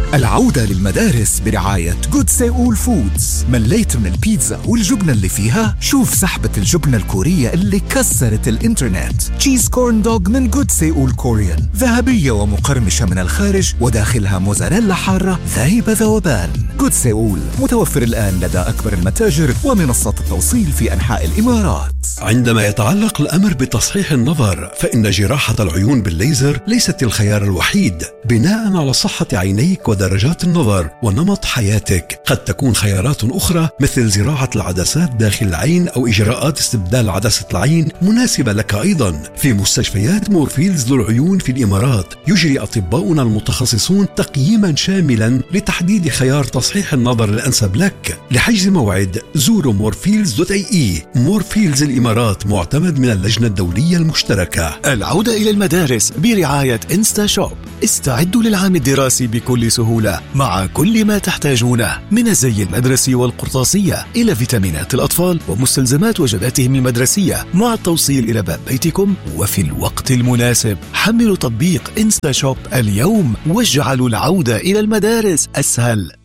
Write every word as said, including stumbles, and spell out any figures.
العودة للمدارس برعاية جود سيول فودز. مليت من البيتزا والجبنة اللي فيها؟ شوف سحبة الجبنة الكورية اللي كسرت الانترنت. تشيز كورن دوغ من جود سيول كوريان، ذهبية ومقرمشة من الخارج وداخلها موزاريلا حارة ذايبة ذوبان. جود سيول متوفر الآن لدى أكبر المتاجر ومنصات التوصيل في أنحاء الإمارات. عندما يتعلق الأمر بتصحيح النظر، فإن جراحة العيون بالليزر ليست الخيار الوحيد. بناء على صحة عينيك ودرجات النظر ونمط حياتك، قد تكون خيارات أخرى مثل زراعة العدسات داخل العين أو إجراءات استبدال عدسة العين مناسبة لك أيضا. في مستشفيات مورفيلز للعيون في الإمارات يجري أطباؤنا المتخصصون تقييما شاملا لتحديد خيار تصحيح النظر الأنسب لك. لحجز موعد زوروا مورفيلز دوت اي اي. مورفيلز الإمارات معتمد من اللجنة الدولية المشتركة. العودة إلى المدارس برعاية إنستا شوب. استعدوا للعام الدراسي بكل سهولة مع كل ما تحتاجونه من الزي المدرسي والقرطاسية إلى فيتامينات الأطفال ومستلزمات وجباتهم المدرسية مع التوصيل إلى باب بيتكم وفي الوقت المناسب. حملوا تطبيق إنستا شوب اليوم واجعلوا العودة إلى المدارس أسهل.